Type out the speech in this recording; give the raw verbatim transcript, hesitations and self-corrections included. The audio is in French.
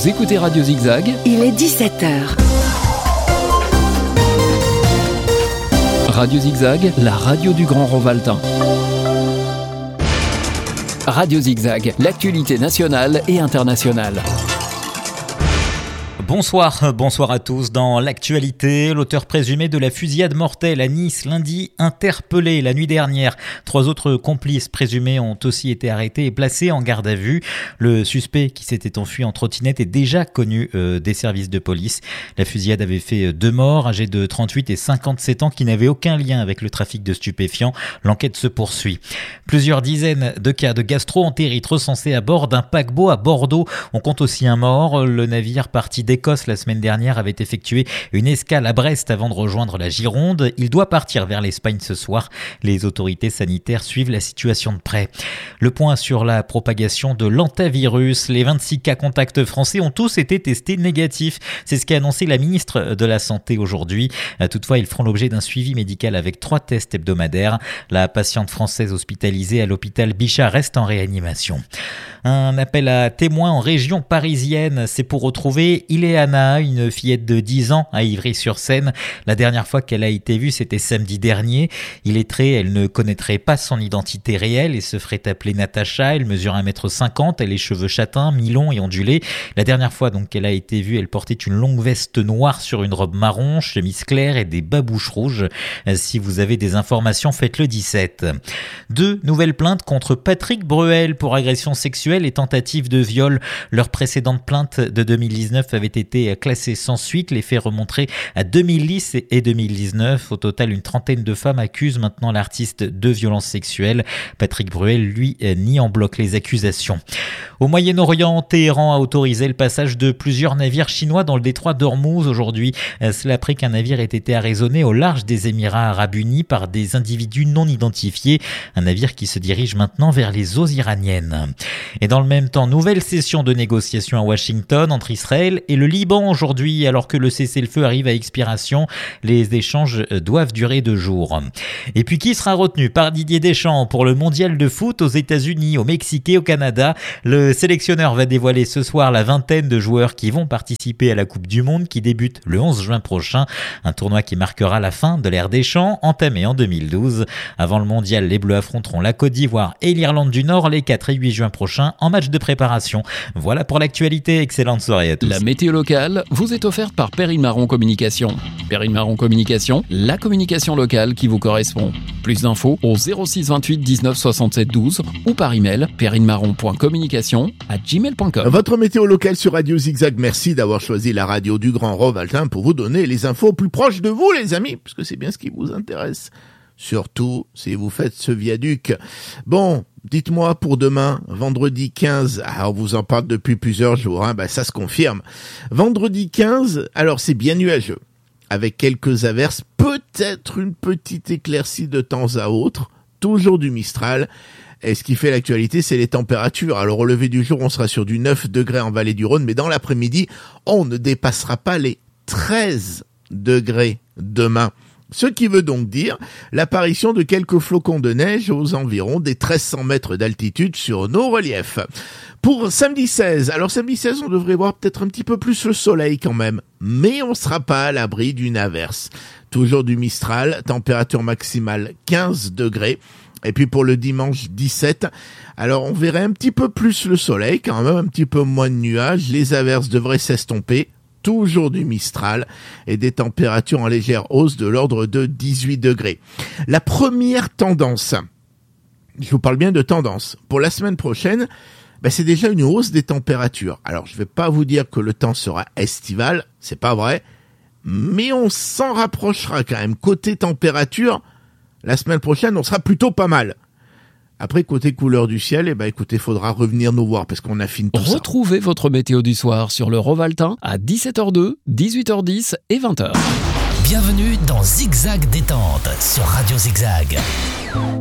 Vous écoutez Radio Zigzag. Il est dix-sept heures. Radio Zigzag, la radio du Grand Rovaltain. Radio Zigzag, l'actualité nationale et internationale. Bonsoir, bonsoir à tous. Dans l'actualité, l'auteur présumé de la fusillade mortelle à Nice lundi interpellé la nuit dernière. Trois autres complices présumés ont aussi été arrêtés et placés en garde à vue. Le suspect qui s'était enfui en trottinette est déjà connu euh, des services de police. La fusillade avait fait deux morts, âgés de trente-huit et cinquante-sept ans, qui n'avaient aucun lien avec le trafic de stupéfiants. L'enquête se poursuit. Plusieurs dizaines de cas de gastro-entérite recensés à bord d'un paquebot à Bordeaux. On compte aussi un mort. Le navire parti d'Écosse la semaine dernière avait effectué une escale à Brest avant de rejoindre la Gironde. Il doit partir vers l'Espagne ce soir. Les autorités sanitaires suivent la situation de près. Le point sur la propagation de l'hantavirus. Les vingt-six cas contacts français ont tous été testés négatifs. C'est ce qu'a annoncé la ministre de la Santé aujourd'hui. Toutefois, ils feront l'objet d'un suivi médical avec trois tests hebdomadaires. La patiente française hospitalisée à l'hôpital Bichat reste en réanimation. Un appel à témoins en région parisienne. C'est pour retrouver Ileana, une fillette de dix ans à Ivry-sur-Seine. La dernière fois qu'elle a été vue, c'était samedi dernier. Illettrée, elle ne connaîtrait pas son identité réelle et se ferait appeler Natacha. Elle mesure un mètre cinquante, elle a les cheveux châtains, mi-longs et ondulés. La dernière fois donc qu'elle a été vue, elle portait une longue veste noire sur une robe marron, chemise claire et des babouches rouges. Si vous avez des informations, faites-le dix-sept. Deux nouvelles plaintes contre Patrick Bruel pour agression sexuelle et tentative de viol. Leur précédente plainte de deux mille dix-neuf avait été classée sans suite. Les faits remonteraient à deux mille dix et deux mille dix-neuf. Au total, une trentaine de femmes accusent maintenant l'artiste de violences sexuelles. Patrick Bruel, lui, nie en bloc les accusations. Au Moyen-Orient, Téhéran a autorisé le passage de plusieurs navires chinois dans le détroit d'Ormuz aujourd'hui. Cela après qu'un navire ait été arraisonné au large des Émirats arabes unis par des individus non identifiés. Un navire qui se dirige maintenant vers les eaux iraniennes. Et dans le même temps, nouvelle session de négociation à Washington entre Israël et le Liban aujourd'hui, alors que le cessez-le-feu arrive à expiration. Les échanges doivent durer deux jours. Et puis, qui sera retenu par Didier Deschamps pour le mondial de foot aux États-Unis, au Mexique et au Canada? Le sélectionneur va dévoiler ce soir la vingtaine de joueurs qui vont participer à la Coupe du Monde qui débute le onze juin prochain. Un tournoi qui marquera la fin de l'ère Deschamps, entamé en deux mille douze. Avant le mondial, les Bleus affronteront la Côte d'Ivoire et l'Irlande du Nord les quatre et huit juin prochains en match de préparation. Voilà pour l'actualité. Excellente soirée à tous. La météo locale vous est offerte par Perrine Marron Communication. Perrine Marron Communication, la communication locale qui vous correspond. Plus d'infos au zéro six vingt-huit dix-neuf soixante-sept douze ou par email perrinemarron point communication arobase gmail point com. Votre météo locale sur Radio Zigzag. Merci d'avoir choisi la radio du Grand Rovaltain pour vous donner les infos plus proches de vous, les amis, parce que c'est bien ce qui vous intéresse. Surtout si vous faites ce viaduc. Bon, dites-moi pour demain, vendredi quinze, alors on vous en parle depuis plusieurs jours, hein, bah ça se confirme. Vendredi quinze, alors c'est bien nuageux, avec quelques averses, peut-être une petite éclaircie de temps à autre, toujours du Mistral. Et ce qui fait l'actualité, c'est les températures. Alors au lever du jour, on sera sur du neuf degrés en vallée du Rhône, mais dans l'après-midi, on ne dépassera pas les treize degrés demain. Ce qui veut donc dire l'apparition de quelques flocons de neige aux environs des treize cents mètres d'altitude sur nos reliefs. Pour samedi seize, alors samedi seize, on devrait voir peut-être un petit peu plus le soleil quand même, mais on sera pas à l'abri d'une averse. Toujours du Mistral, température maximale quinze degrés. Et puis pour le dimanche dix-sept, alors on verrait un petit peu plus le soleil, quand même un petit peu moins de nuages, les averses devraient s'estomper. Toujours du Mistral et des températures en légère hausse de l'ordre de dix-huit degrés. La première tendance, je vous parle bien de tendance, pour la semaine prochaine, ben c'est déjà une hausse des températures. Alors je vais pas vous dire que le temps sera estival, c'est pas vrai, mais on s'en rapprochera quand même. Côté température, la semaine prochaine, on sera plutôt pas mal. Après, côté couleur du ciel, eh ben, écoutez, faudra revenir nous voir parce qu'on affine tout ça. Retrouvez votre météo du soir sur le Rovaltain à dix-sept heures deux, dix-huit heures dix et vingt heures. Bienvenue dans Zigzag Détente sur Radio Zigzag.